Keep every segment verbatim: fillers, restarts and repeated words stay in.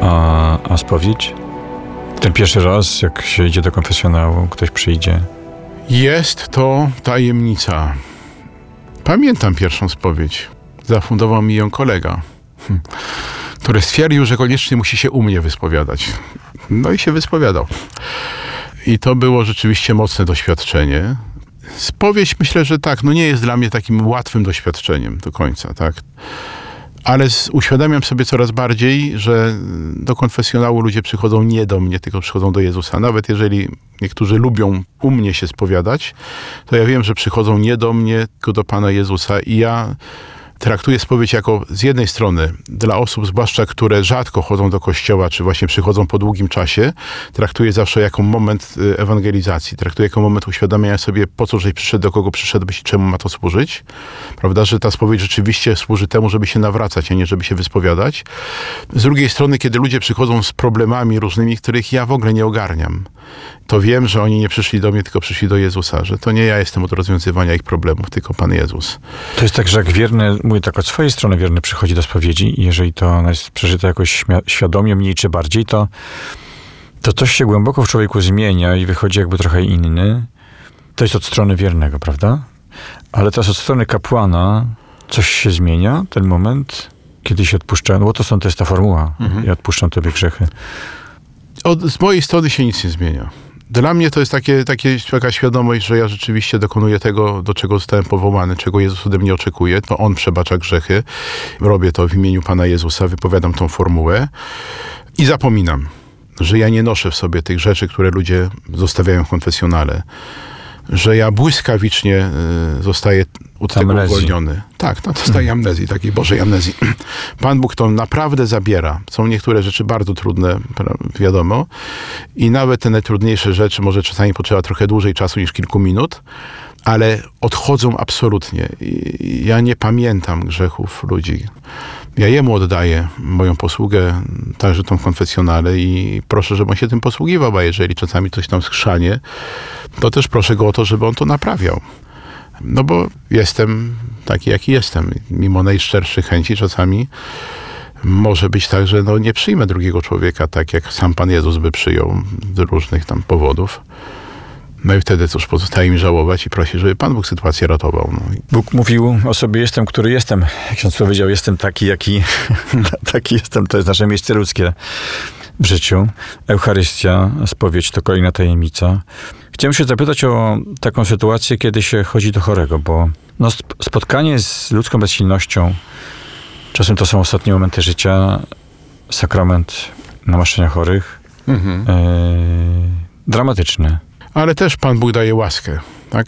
A, a spowiedź? Ten pierwszy raz, jak się idzie do konfesjonału, ktoś przyjdzie. Jest to tajemnica. Pamiętam pierwszą spowiedź. Zafundował mi ją kolega, hm, który stwierdził, że koniecznie musi się u mnie wyspowiadać. No i się wyspowiadał. I to było rzeczywiście mocne doświadczenie. Spowiedź, myślę, że tak, no nie jest dla mnie takim łatwym doświadczeniem do końca, tak. Ale z, uświadamiam sobie coraz bardziej, że do konfesjonału ludzie przychodzą nie do mnie, tylko przychodzą do Jezusa. Nawet jeżeli niektórzy lubią u mnie się spowiadać, to ja wiem, że przychodzą nie do mnie, tylko do Pana Jezusa. I ja traktuję spowiedź jako z jednej strony dla osób, zwłaszcza które rzadko chodzą do kościoła, czy właśnie przychodzą po długim czasie, traktuję zawsze jako moment ewangelizacji, traktuję jako moment uświadamiania sobie, po co żeś przyszedł, do kogo przyszedłeś i czemu ma to służyć. Prawda, że ta spowiedź rzeczywiście służy temu, żeby się nawracać, a nie żeby się wyspowiadać. Z drugiej strony, kiedy ludzie przychodzą z problemami różnymi, których ja w ogóle nie ogarniam, to wiem, że oni nie przyszli do mnie, tylko przyszli do Jezusa, że to nie ja jestem od rozwiązywania ich problemów, tylko Pan Jezus. To jest tak, że jak wierny, mówię tak od swojej strony, wierny przychodzi do spowiedzi i jeżeli to ona jest przeżyta jakoś świadomie, mniej czy bardziej, to, to coś się głęboko w człowieku zmienia i wychodzi jakby trochę inny. To jest od strony wiernego, prawda? Ale teraz od strony kapłana coś się zmienia, ten moment, kiedy się odpuszcza, no bo to, są, to jest ta formuła, mhm. ja odpuszczam tobie grzechy. Od, z mojej strony się nic nie zmienia. Dla mnie to jest takie, takie, taka świadomość, że ja rzeczywiście dokonuję tego, do czego zostałem powołany, czego Jezus ode mnie oczekuje. To On przebacza grzechy. Robię to w imieniu Pana Jezusa, wypowiadam tą formułę i zapominam, że ja nie noszę w sobie tych rzeczy, które ludzie zostawiają w konfesjonale. Że ja błyskawicznie y, zostaję od tego amnezji. uwolniony. Tak, no, dostaję amnezji, takiej Bożej amnezji. Pan Bóg to naprawdę zabiera. Są niektóre rzeczy bardzo trudne, wiadomo. I nawet te najtrudniejsze rzeczy może czasami potrzeba trochę dłużej czasu niż kilku minut, ale odchodzą absolutnie. I ja nie pamiętam grzechów ludzi. Ja Jemu oddaję moją posługę, także tą konfesjonale i proszę, żeby On się tym posługiwał, a jeżeli czasami coś tam skrzanie, to też proszę Go o to, żeby On to naprawiał. No bo jestem taki, jaki jestem. Mimo najszczerszych chęci czasami może być tak, że no nie przyjmę drugiego człowieka tak, jak sam Pan Jezus by przyjął z różnych tam powodów. No i wtedy cóż, pozostaje mi żałować i prosić, żeby Pan Bóg sytuację ratował. No. Bóg mówił o sobie, jestem, który jestem. Jak ksiądz powiedział, jestem taki, jaki taki jestem. To jest nasze miejsce ludzkie w życiu. Eucharystia, spowiedź to kolejna tajemnica. Chciałem się zapytać o taką sytuację, kiedy się chodzi do chorego, bo no, spotkanie z ludzką bezsilnością, czasem to są ostatnie momenty życia, sakrament namaszczenia chorych, mhm. e, dramatyczny. Ale też Pan Bóg daje łaskę, tak?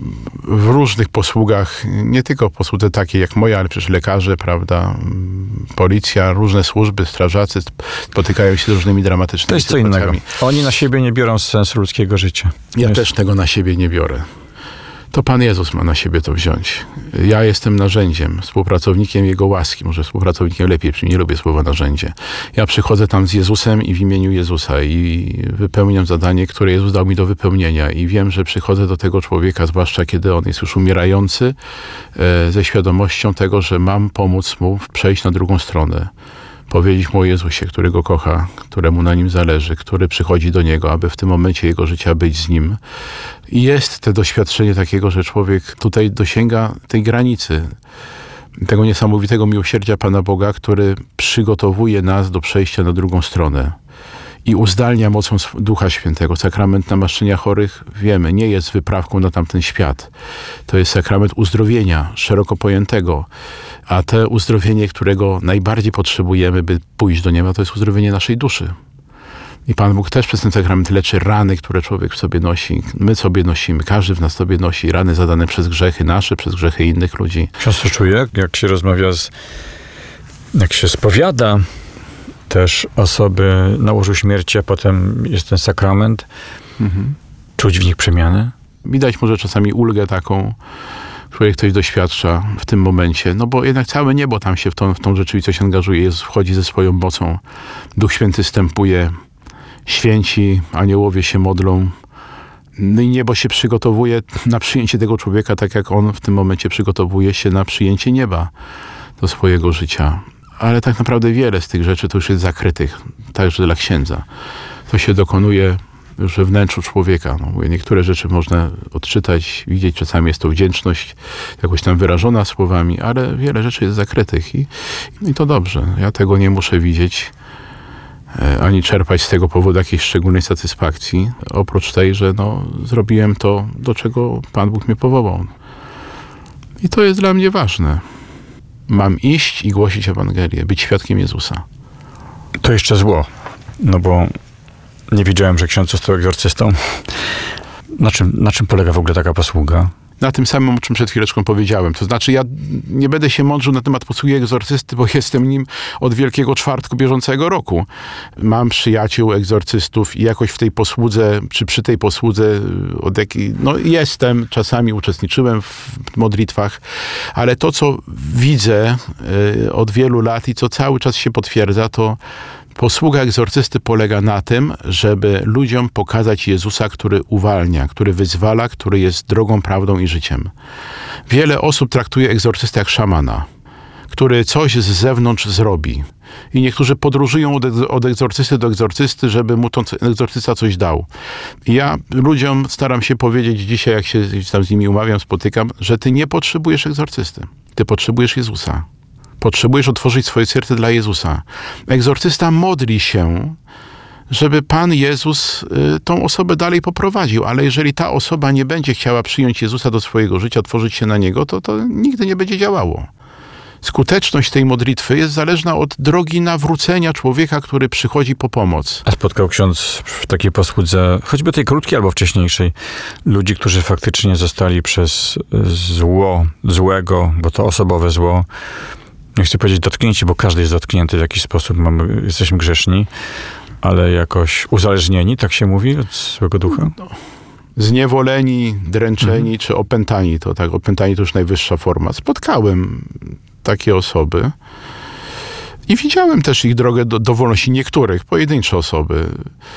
W różnych posługach, nie tylko posłudze takiej jak moja, ale przecież lekarze, prawda, policja, różne służby, strażacy spotykają się z różnymi dramatycznymi To jest co innego. Oni na siebie nie biorą sensu ludzkiego życia. Ja jest... też tego na siebie nie biorę. To Pan Jezus ma na siebie to wziąć. Ja jestem narzędziem, współpracownikiem Jego łaski. Może współpracownikiem lepiej, nie lubię słowa narzędzie. Ja przychodzę tam z Jezusem i w imieniu Jezusa i wypełniam zadanie, które Jezus dał mi do wypełnienia. I wiem, że przychodzę do tego człowieka, zwłaszcza kiedy on jest już umierający, ze świadomością tego, że mam pomóc mu przejść na drugą stronę. Powiedzieć mu o Jezusie, którego kocha, któremu na nim zależy, który przychodzi do niego, aby w tym momencie jego życia być z nim. I jest to doświadczenie takiego, że człowiek tutaj dosięga tej granicy, tego niesamowitego miłosierdzia Pana Boga, który przygotowuje nas do przejścia na drugą stronę i uzdalnia mocą Ducha Świętego. Sakrament namaszczenia chorych, wiemy, nie jest wyprawką na tamten świat. To jest sakrament uzdrowienia, szeroko pojętego. A to uzdrowienie, którego najbardziej potrzebujemy, by pójść do nieba, to jest uzdrowienie naszej duszy. I Pan Bóg też przez ten sakrament leczy rany, które człowiek w sobie nosi. My sobie nosimy, każdy w nas sobie nosi rany zadane przez grzechy nasze, przez grzechy innych ludzi. Często czuję, jak się rozmawia z... jak się spowiada też osoby na łożu śmierci, a potem jest ten sakrament, mhm. czuć w nich przemianę. Widać może czasami ulgę taką, której ktoś doświadcza w tym momencie, no bo jednak całe niebo tam się w tą, w tą rzeczywistość angażuje. Jezus wchodzi ze swoją mocą, Duch Święty wstępuje, święci aniołowie się modlą, no i niebo się przygotowuje na przyjęcie tego człowieka, tak jak on w tym momencie przygotowuje się na przyjęcie nieba do swojego życia. Ale tak naprawdę wiele z tych rzeczy to już jest zakrytych. także dla księdza. To się dokonuje już we wnętrzu człowieka. No, mówię, niektóre rzeczy można odczytać, widzieć, czasami jest to wdzięczność jakoś tam wyrażona słowami, ale wiele rzeczy jest zakrytych i, i to dobrze. Ja tego nie muszę widzieć, e, ani czerpać z tego powodu jakiejś szczególnej satysfakcji, oprócz tej, że no, zrobiłem to, do czego Pan Bóg mnie powołał. I to jest dla mnie ważne. Mam iść i głosić Ewangelię, być świadkiem Jezusa. To jeszcze zło, no bo nie wiedziałem, że ksiądz został egzorcystą. Na czym, na czym polega w ogóle taka posługa? Na tym samym, o czym przed chwileczką powiedziałem. To znaczy, ja nie będę się mądrzył na temat posługi egzorcysty, bo jestem nim od Wielkiego Czwartku bieżącego roku. Mam przyjaciół egzorcystów i jakoś w tej posłudze, czy przy tej posłudze od jakiej, no jestem, czasami uczestniczyłem w modlitwach, ale to, co widzę y, od wielu lat i co cały czas się potwierdza, to posługa egzorcysty polega na tym, żeby ludziom pokazać Jezusa, który uwalnia, który wyzwala, który jest drogą, prawdą i życiem. Wiele osób traktuje egzorcystę jak szamana, który coś z zewnątrz zrobi. I niektórzy podróżują od, od egzorcysty do egzorcysty, żeby mu ten egzorcysta coś dał. I ja ludziom staram się powiedzieć dzisiaj, jak się tam z nimi umawiam, spotykam, że ty nie potrzebujesz egzorcysty. Ty potrzebujesz Jezusa. Potrzebujesz otworzyć swoje serce dla Jezusa. Egzorcysta modli się, żeby Pan Jezus y, tą osobę dalej poprowadził, ale jeżeli ta osoba nie będzie chciała przyjąć Jezusa do swojego życia, otworzyć się na Niego, to to nigdy nie będzie działało. Skuteczność tej modlitwy jest zależna od drogi nawrócenia człowieka, który przychodzi po pomoc. A spotkał ksiądz w takiej posłudze, choćby tej krótkiej albo wcześniejszej, ludzi, którzy faktycznie zostali przez zło, złego, bo to osobowe zło, nie chcę powiedzieć dotknięci, bo każdy jest dotknięty w jakiś sposób, mamy, jesteśmy grzeszni, ale jakoś uzależnieni, tak się mówi, od złego ducha? No. Zniewoleni, dręczeni mhm. czy opętani, to tak, opętani to już najwyższa forma. Spotkałem takie osoby i widziałem też ich drogę do, do wolności, niektórych, pojedyncze osoby.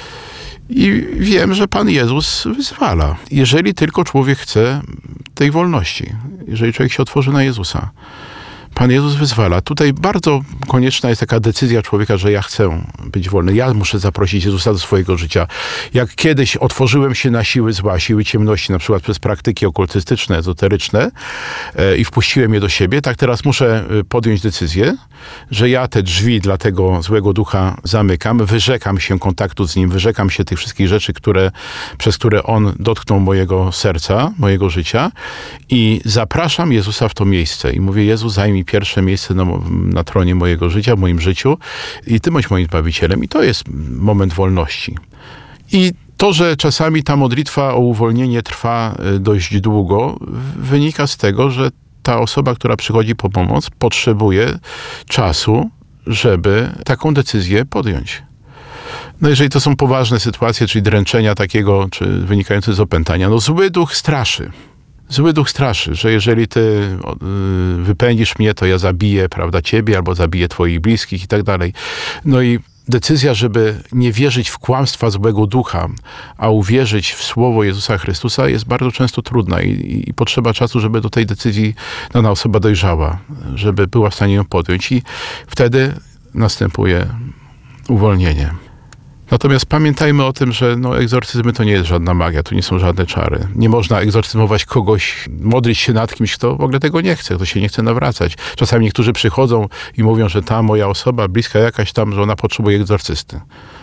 I wiem, że Pan Jezus wyzwala. Jeżeli tylko człowiek chce tej wolności, jeżeli człowiek się otworzy na Jezusa. Pan Jezus wyzwala. Tutaj bardzo konieczna jest taka decyzja człowieka, że ja chcę być wolny. Ja muszę zaprosić Jezusa do swojego życia. Jak kiedyś otworzyłem się na siły zła, siły ciemności, na przykład przez praktyki okultystyczne, ezoteryczne e, i wpuściłem je do siebie, tak teraz muszę podjąć decyzję, że ja te drzwi dla tego złego ducha zamykam, wyrzekam się kontaktu z nim, wyrzekam się tych wszystkich rzeczy, które, przez które on dotknął mojego serca, mojego życia i zapraszam Jezusa w to miejsce. I mówię, Jezu, zajmij pierwsze miejsce na, na tronie mojego życia, w moim życiu i Ty bądź moim Zbawicielem. I to jest moment wolności. I to, że czasami ta modlitwa o uwolnienie trwa dość długo, wynika z tego, że ta osoba, która przychodzi po pomoc, potrzebuje czasu, żeby taką decyzję podjąć. No jeżeli to są poważne sytuacje, czyli dręczenia takiego, czy wynikające z opętania, no zły duch straszy. Zły duch straszy, że jeżeli ty wypędzisz mnie, to ja zabiję, prawda, ciebie, albo zabiję twoich bliskich i tak dalej. No i decyzja, żeby nie wierzyć w kłamstwa złego ducha, a uwierzyć w słowo Jezusa Chrystusa jest bardzo często trudna i, i potrzeba czasu, żeby do tej decyzji dana osoba dojrzała, żeby była w stanie ją podjąć i wtedy następuje uwolnienie. Natomiast pamiętajmy o tym, że no, egzorcyzmy to nie jest żadna magia, to nie są żadne czary. Nie można egzorcyzmować kogoś, modlić się nad kimś, kto w ogóle tego nie chce, kto się nie chce nawracać. Czasami niektórzy przychodzą i mówią, że ta moja osoba, bliska jakaś tam, że ona potrzebuje egzorcysty.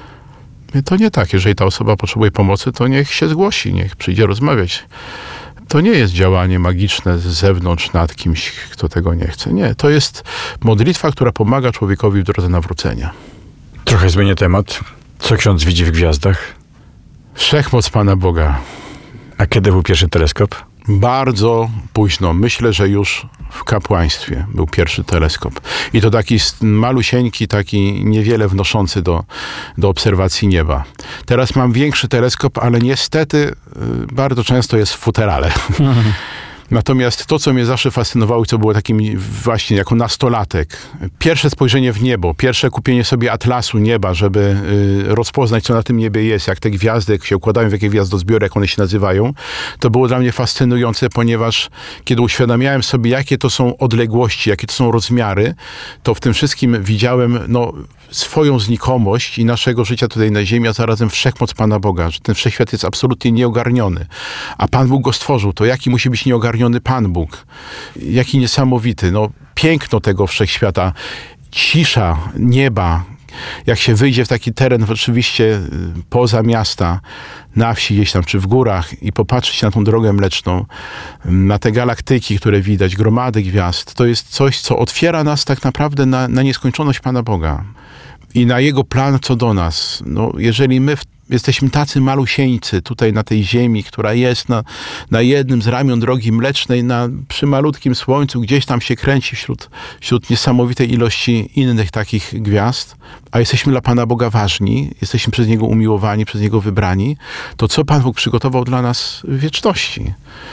To nie tak. Jeżeli ta osoba potrzebuje pomocy, to niech się zgłosi, niech przyjdzie rozmawiać. To nie jest działanie magiczne z zewnątrz nad kimś, kto tego nie chce. Nie, to jest modlitwa, która pomaga człowiekowi w drodze nawrócenia. Trochę zmienię temat. Co ksiądz widzi w gwiazdach? Wszechmoc Pana Boga. A kiedy był pierwszy teleskop? Bardzo późno. Myślę, że już w kapłaństwie był pierwszy teleskop. I to taki malusieńki, taki niewiele wnoszący do, do obserwacji nieba. Teraz mam większy teleskop, ale niestety bardzo często jest w futerale. Natomiast to, co mnie zawsze fascynowało i co było takim właśnie jako nastolatek, pierwsze spojrzenie w niebo, pierwsze kupienie sobie atlasu nieba, żeby y, rozpoznać, co na tym niebie jest, jak te gwiazdy, jak się układają w jakie gwiazdozbiory, jak one się nazywają, to było dla mnie fascynujące, ponieważ kiedy uświadamiałem sobie, jakie to są odległości, jakie to są rozmiary, to w tym wszystkim widziałem no, swoją znikomość i naszego życia tutaj na ziemi, a zarazem wszechmoc Pana Boga, że ten wszechświat jest absolutnie nieogarniony. A Pan Bóg go stworzył. To jaki musi być nieogarniony Pan Bóg? Jaki niesamowity. No, piękno tego wszechświata, cisza nieba. Jak się wyjdzie w taki teren oczywiście poza miasta, na wsi gdzieś tam, czy w górach i popatrzeć na tą drogę mleczną, na te galaktyki, które widać, gromady gwiazd, to jest coś, co otwiera nas tak naprawdę na, na nieskończoność Pana Boga i na Jego plan co do nas. No, jeżeli my w jesteśmy tacy malusieńcy tutaj na tej ziemi, która jest na, na jednym z ramion drogi mlecznej, na, przy malutkim słońcu, gdzieś tam się kręci wśród, wśród niesamowitej ilości innych takich gwiazd, a jesteśmy dla Pana Boga ważni, jesteśmy przez Niego umiłowani, przez Niego wybrani, to co Pan Bóg przygotował dla nas w wieczności?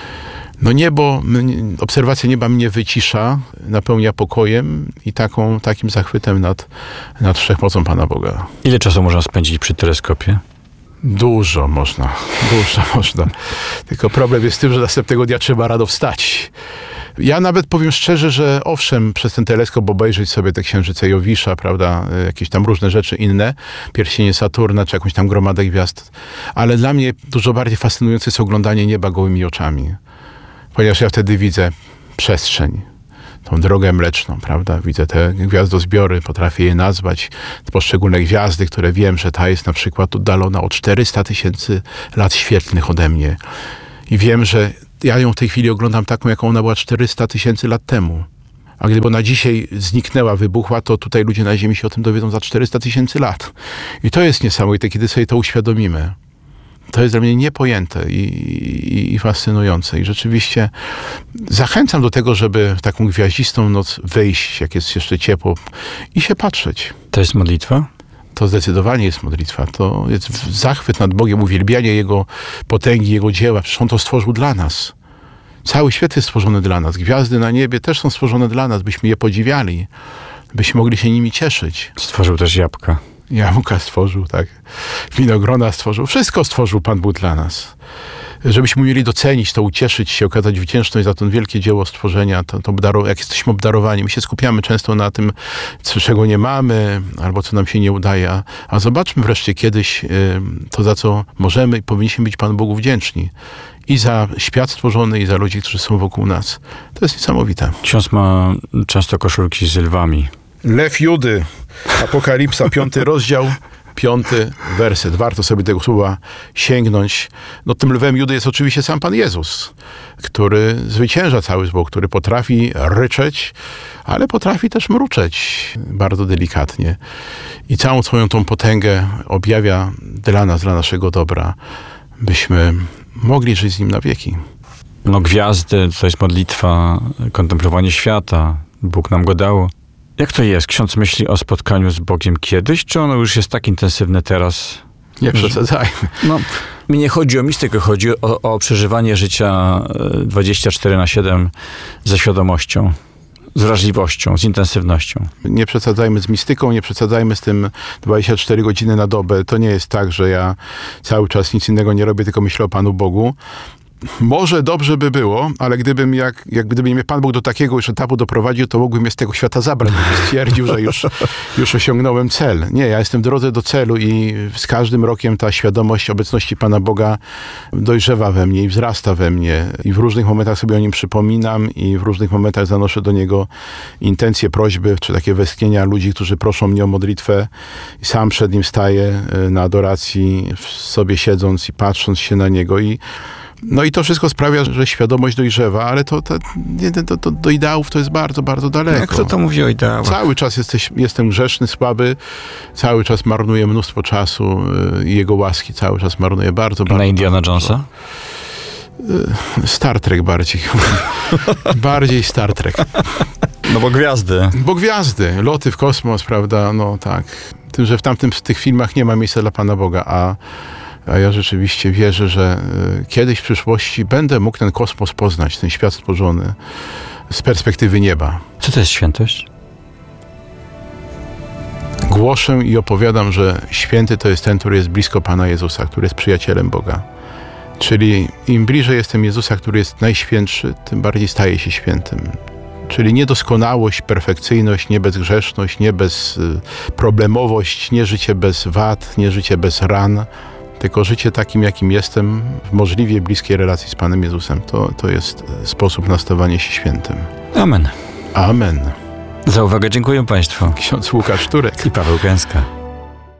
No niebo, obserwacja nieba mnie wycisza, napełnia pokojem i taką, takim zachwytem nad, nad wszechmocą Pana Boga. Ile czasu można spędzić przy teleskopie? Dużo można, dużo można. Tylko problem jest w tym, że następnego dnia trzeba rano wstać. Ja nawet powiem szczerze, że owszem, przez ten teleskop obejrzeć sobie te księżyce Jowisza, prawda, jakieś tam różne rzeczy inne, pierścienie Saturna, czy jakąś tam gromadę gwiazd, ale dla mnie dużo bardziej fascynujące jest oglądanie nieba gołymi oczami. Ponieważ ja wtedy widzę przestrzeń, tą drogę mleczną, prawda? Widzę te gwiazdozbiory, potrafię je nazwać, poszczególne gwiazdy, które wiem, że ta jest na przykład oddalona o czterysta tysięcy lat świetlnych ode mnie. I wiem, że ja ją w tej chwili oglądam taką, jaką ona była czterysta tysięcy lat temu. A gdyby ona dzisiaj zniknęła, wybuchła, to tutaj ludzie na Ziemi się o tym dowiedzą za czterysta tysięcy lat. I to jest niesamowite, kiedy sobie to uświadomimy. To jest dla mnie niepojęte i, i, i fascynujące. I rzeczywiście zachęcam do tego, żeby w taką gwiaździstą noc wyjść, jak jest jeszcze ciepło, i się patrzeć. To jest modlitwa? To zdecydowanie jest modlitwa. To jest zachwyt nad Bogiem, uwielbianie Jego potęgi, Jego dzieła. Przecież On to stworzył dla nas. Cały świat jest stworzony dla nas. Gwiazdy na niebie też są stworzone dla nas, byśmy je podziwiali, byśmy mogli się nimi cieszyć. Stworzył też jabłka. Jabłka stworzył, tak. Winogrona stworzył. Wszystko stworzył Pan Bóg dla nas. Żebyśmy umieli docenić to, ucieszyć się, okazać wdzięczność za to wielkie dzieło stworzenia, to, to obdaro- jak jesteśmy obdarowani. My się skupiamy często na tym, co, czego nie mamy, albo co nam się nie udaje. A, a zobaczmy wreszcie kiedyś y, to, za co możemy i powinniśmy być Panu Bogu wdzięczni. I za świat stworzony, i za ludzi, którzy są wokół nas. To jest niesamowite. Ksiądz ma często koszulki z lwami. Lew Judy, Apokalipsa, piąty rozdział, piąty werset. Warto sobie tego słowa sięgnąć. No, tym lwem Judy jest oczywiście sam Pan Jezus, który zwycięża cały zło, który potrafi ryczeć, ale potrafi też mruczeć bardzo delikatnie. I całą swoją tą potęgę objawia dla nas, dla naszego dobra, byśmy mogli żyć z Nim na wieki. No gwiazdy, to jest modlitwa, kontemplowanie świata. Bóg nam go dał. Jak to jest? Ksiądz myśli o spotkaniu z Bogiem kiedyś, czy ono już jest tak intensywne teraz? Nie przesadzajmy. No, mi nie chodzi o mistykę, chodzi o, o przeżywanie życia dwadzieścia cztery na siedem ze świadomością, z wrażliwością, z intensywnością. Nie przesadzajmy z mistyką, nie przesadzajmy z tym dwadzieścia cztery godziny na dobę. To nie jest tak, że ja cały czas nic innego nie robię, tylko myślę o Panu Bogu. Może dobrze by było, ale gdybym, jak, jak gdyby mnie Pan Bóg do takiego już etapu doprowadził, to mógłbym mnie z tego świata zabrać, bo stwierdził, że już, już osiągnąłem cel. Nie, ja jestem w drodze do celu i z każdym rokiem ta świadomość obecności Pana Boga dojrzewa we mnie i wzrasta we mnie. I w różnych momentach sobie o Nim przypominam i w różnych momentach zanoszę do Niego intencje, prośby, czy takie westchnienia ludzi, którzy proszą mnie o modlitwę. I sam przed Nim staję na adoracji, sobie siedząc i patrząc się na Niego. I No i to wszystko sprawia, że świadomość dojrzewa, ale to, to, nie, to, to do ideałów to jest bardzo, bardzo daleko. Jak kto to mówi o ideałach? Cały czas jesteś, jestem grzeszny, słaby, cały czas marnuję mnóstwo czasu i Jego łaski cały czas marnuję bardzo, bardzo. Na Indiana bardzo, Jonesa? Star Trek bardziej. bardziej Star Trek. No bo gwiazdy. Bo gwiazdy, loty w kosmos, prawda, no tak. Tym, że w tamtym, w tych filmach nie ma miejsca dla Pana Boga, a A ja rzeczywiście wierzę, że y, kiedyś w przyszłości będę mógł ten kosmos poznać, ten świat stworzony z perspektywy nieba. Co to jest świętość? Głoszę i opowiadam, że święty to jest ten, który jest blisko Pana Jezusa, który jest przyjacielem Boga. Czyli im bliżej jestem Jezusa, który jest najświętszy, tym bardziej staję się świętym. Czyli niedoskonałość, perfekcyjność, nie bezgrzeszność, nie bezproblemowość, nie życie bez wad, nie życie bez ran, tylko życie takim, jakim jestem, w możliwie bliskiej relacji z Panem Jezusem. To, to jest sposób na stawanie się świętym. Amen. Amen. Za uwagę dziękuję Państwu. Ksiądz Łukasz Turek I Paweł Gęska.